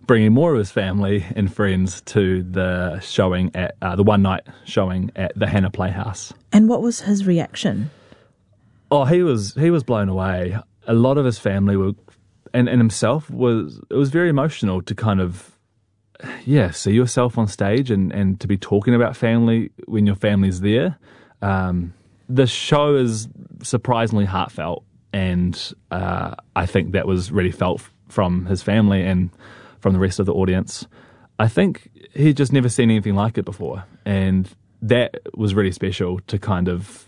bringing more of his family and friends to the showing at the one night showing at the Hannah Playhouse. And what was his reaction? Oh, he was blown away. A lot of his family were, and himself was. It was very emotional to kind of, see yourself on stage and to be talking about family when your family's there. The show is surprisingly heartfelt, and I think that was really felt from his family and from the rest of the audience. I think he'd just never seen anything like it before, and that was really special to kind of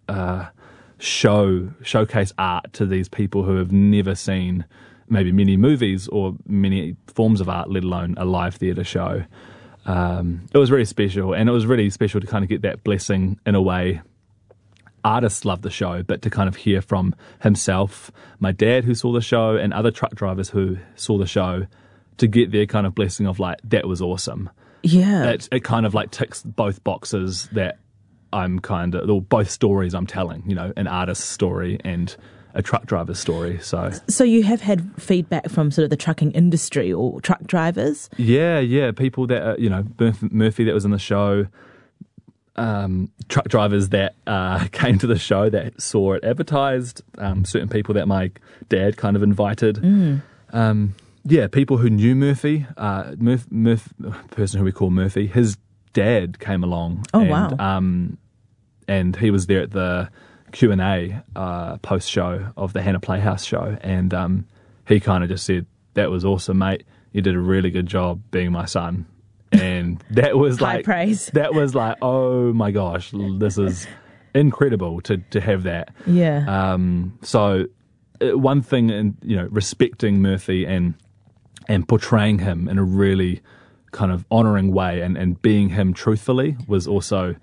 showcase art to these people who have never seen maybe many movies or many forms of art, let alone a live theatre show. It was really special, and it was really special to kind of get that blessing in a way. Artists loved the show, but to kind of hear from himself, my dad who saw the show, and other truck drivers who saw the show, to get their kind of blessing of like, that was awesome. Yeah. It kind of like ticks both boxes that I'm kind of, or both stories I'm telling, an artist's story and a truck driver's story. So you have had feedback from sort of the trucking industry or truck drivers? Yeah. People that, Murphy that was in the show, truck drivers that came to the show that saw it advertised, certain people that my dad kind of invited. People who knew Murphy, person who we call Murphy, his dad came along. Oh, and, wow. And he was there at the Q&A post-show of the Hannah Playhouse show, and he kind of just said, "That was awesome, mate. You did a really good job being my son." And that was high praise. That was like, oh my gosh, this is incredible to have that. Yeah. So one thing, in respecting Murphy and portraying him in a really kind of honouring way and being him truthfully was also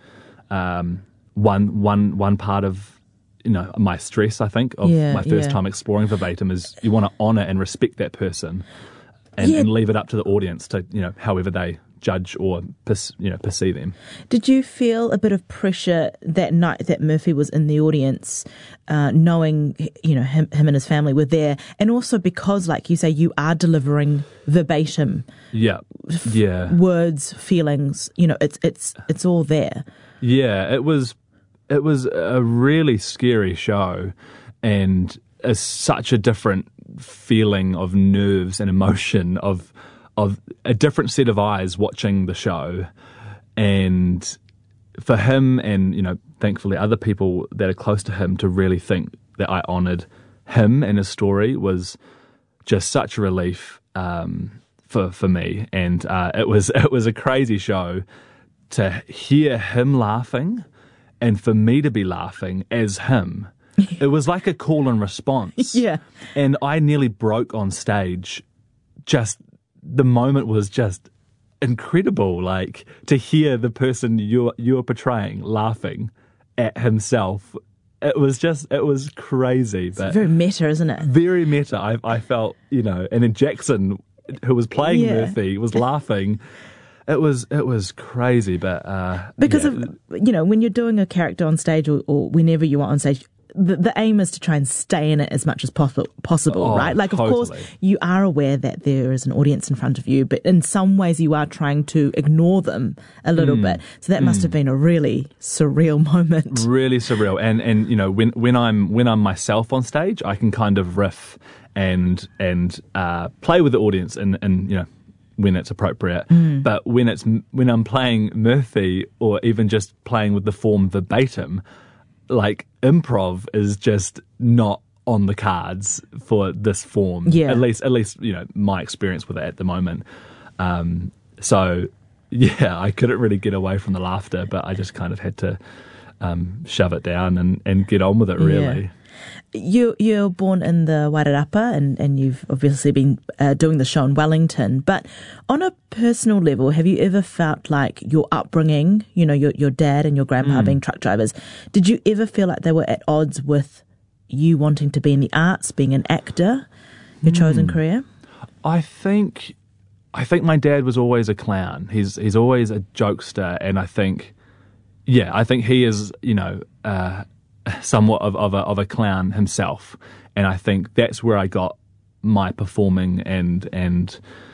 one part of my stress, I think, of my first time exploring verbatim, is you want to honour and respect that person and leave it up to the audience to however they judge or perceive them. Did you feel a bit of pressure that night that Murphy was in the audience, knowing him and his family were there, and also because, like you say, you are delivering verbatim, words, feelings, it's all there. Yeah, it was a really scary show, and such a different feeling of nerves and emotion of a different set of eyes watching the show. And for him and, thankfully other people that are close to him to really think that I honoured him and his story was just such a relief for me. And it was a crazy show to hear him laughing and for me to be laughing as him. It was like a call and response. Yeah. And I nearly broke on stage. The moment was just incredible, like to hear the person you're portraying laughing at himself. It was crazy. It's very meta, isn't it? Very meta. I felt, and then Jackson, who was playing Murphy, was laughing. It was crazy, but because of when you're doing a character on stage or whenever you are on stage, the aim is to try and stay in it as much as possible, right? Like, totally. Of course, you are aware that there is an audience in front of you, but in some ways you are trying to ignore them a little bit. So that must have been a really surreal moment. Really surreal. And when I'm myself on stage, I can kind of riff and play with the audience and when it's appropriate. But when I'm playing Murphy, or even just playing with the form verbatim, like improv is just not on the cards for this form. Yeah. At least my experience with it at the moment. So I couldn't really get away from the laughter, but I just kind of had to shove it down and get on with it, really. Yeah. You're born in the Wairarapa and you've obviously been doing the show in Wellington, but on a personal level, have you ever felt like your upbringing, your dad and your grandpa being truck drivers, did you ever feel like they were at odds with you wanting to be in the arts, being an actor, your chosen career? I think my dad was always a clown. He's always a jokester, and I think he is, somewhat of a clown himself, and I think that's where I got my performing and